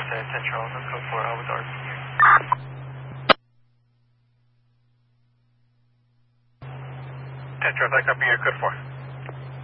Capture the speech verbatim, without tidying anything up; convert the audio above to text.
ten Charles, let's go for Alpha Dark. ten Charles, I copy your code four.